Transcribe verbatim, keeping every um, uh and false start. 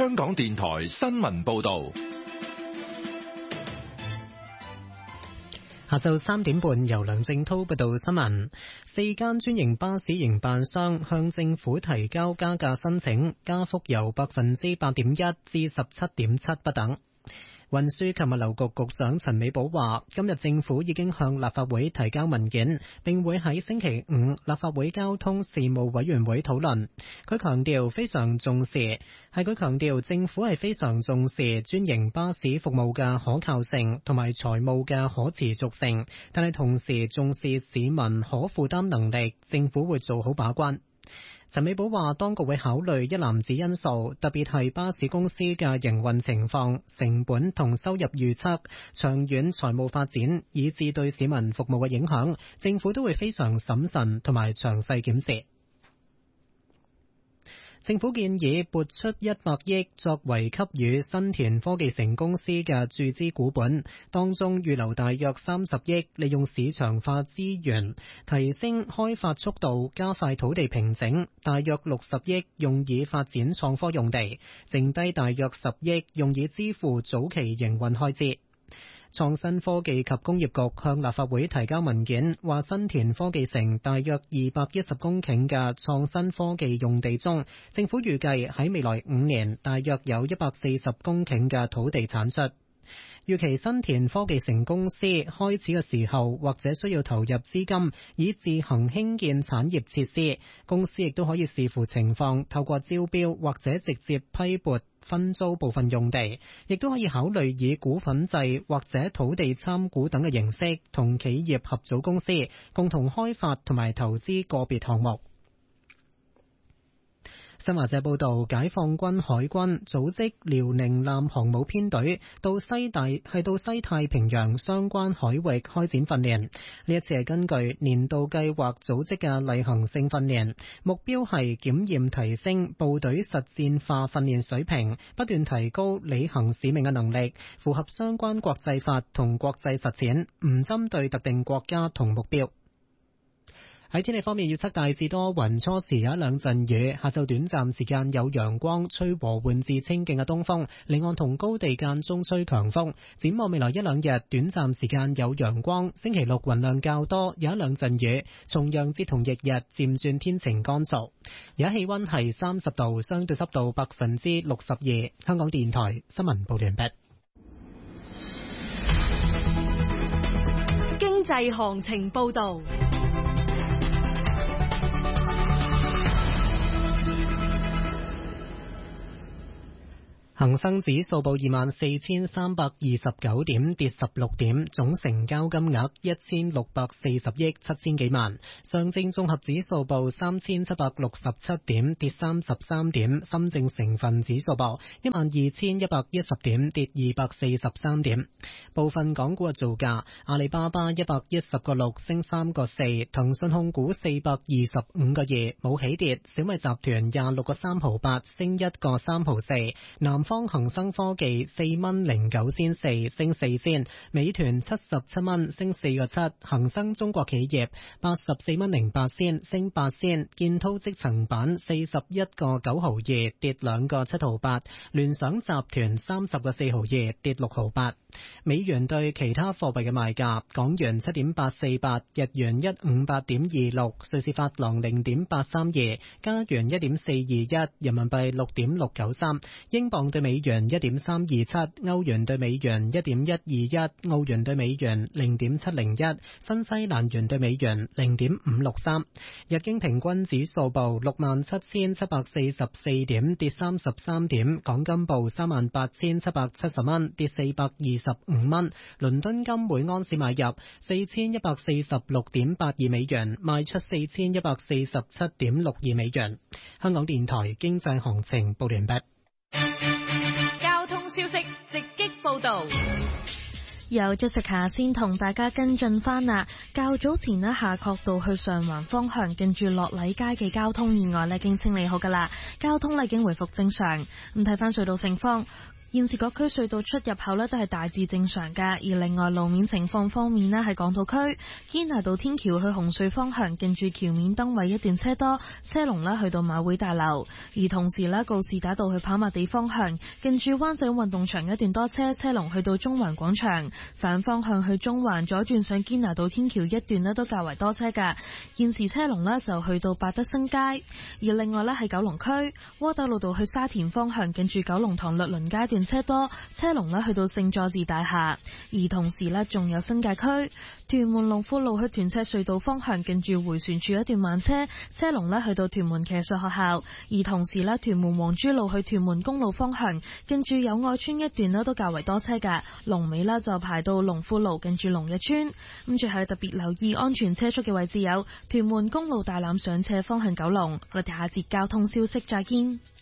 香港電台新聞報道。 下晝三點半，由梁正濤報道新聞。四間專營巴士營辦商向政府提交加價申請，加幅由百分之八點一至十七點七不等。運輸及物流局局長陳美寶話，今日政府已經向立法會提交文件，並會喺星期五立法會交通事務委員會討論。佢強調非常重視，係佢強調政府係非常重視專營巴士服務嘅可靠性同埋財務嘅可持續性，但係同時重視市民可負擔能力，政府會做好把關。陳美寶話，當局會考慮一籃子因素，特別係巴士公司嘅營運情況、成本同收入預測、長遠財務發展，以至對市民服務嘅影響，政府都會非常審慎同埋詳細檢視。政府建議撥出一百億作為給予新田科技城公司嘅注資股本，當中預留大約三十億，利用市場化資源提升開發速度，加快土地平整；大約六十億用以發展創科用地，剩低大約十億用以支付早期營運開支。創新科技及工業局向立法會提交文件，話新田科技城大約二百一十公頃嘅創新科技用地中，政府預計喺未來五年大約有一百四十公頃嘅土地產出。預期新田科技城公司開始嘅時候，或者需要投入資金以自行興建產業設施，公司亦都可以視乎情況，透過招標或者直接批撥分租部分用地，亦都可以考慮以股份制或者土地參股等嘅形式，同企業合組公司共同開發同埋投資個別項目。新華社報道，解放軍海軍組織遼寧艦航母編隊到西大係到西太平洋相關海域開展訓練。呢一次係根據年度計劃組織嘅例行性訓練，目標係檢驗提升部隊實戰化訓練水平，不斷提高履行使命嘅能力，符合相關國際法同國際實踐，唔針對特定國家同目標。喺天氣方面，預測大致多雲，初時有一兩陣雨，下晝短暫時間有陽光，吹和緩至清勁嘅東風，離岸同高地間中吹強風。展望未來一兩日，短暫時間有陽光，星期六雲量較多，有一兩陣雨。重陽節同翌日漸轉天晴乾燥。而家氣溫係三十度，相對濕度百分之六十二。香港電台新聞報完畢。 經濟行情報道。 恒生指數報二萬四千三百二十九點，跌十六點，總成交金額一千六百四十億七千幾萬。上證綜合指數報三千七百六十七點，跌三十三點。深證成分指數報一萬二千一百一十點，跌二百四十三點。部分港股嘅造價：阿里巴巴一百一十個六升三個四，騰訊控股四百二十五個二冇起跌，小米集團廿六個三毫八升一個三毫四，南方恒生科技四蚊零九仙四升四仙，美團七十七蚊升四個七，恒生中國企業八十四蚊零八仙升八仙，建滔積層板四十一個九毫二跌兩個七毫八，聯想集團三十個四毫二跌六毫八。美元對其他貨幣嘅賣價：港元七點八四八，日元一五八點二六，瑞士法郎零點八三二，加元一點四二一，人民幣六點六九三，英鎊對美元一點三二七，歐元對美元一點一二一，澳元對美元零點七零一，新西蘭元對美元零點五六三。日經平均指數報六萬七千七百四十四點，跌三十三點。港金報三萬八千七百七十蚊，跌四百二十五蚊。倫敦金每安士買入四千一百四十六點八二美元，賣出四千一百四十七點六二美元。香港電台經濟行情報完畢。 交通消息直擊報道。 由 Jessica 先同大家跟進翻啦。較早前呢，夏慤道去上環方向近住樂禮街嘅交通意外呢，已經清理好噶啦，交通呢已經回復正常。咁睇翻隧道情況，現時各區隧道出入口呢都係大致正常㗎。而另外路面情況方面呢，喺港島區堅拿道天橋去紅隧方向近住橋面燈位一段車多，車龍呢去到馬會大樓。而同時呢，告士打道去跑馬地方向近住灣仔運動場一段多車，車龍去到中環廣場。反方向去中環左轉上堅拿道天橋一段呢都較為多車㗎。現時車龍呢就去到百德新街。而另外呢，喺九龍區窩打老道去沙田方向近住九龍塘律倫街段車多，車龍呢去到聖佐治大廈。而同時呢，仲有新界區屯門龍富路去屯赤隧道方向近住迴旋處一段慢車，車龍呢去到屯門騎術學校。而同時呢，屯門黃珠路去屯門公路方向近住友愛村一段呢都較為多車㗎，龍尾呢就排到龍富路近住龍日村。咁最後特別留意安全車速嘅位置有屯門公路大欖上斜方向九龍。我哋下節交通消息再見。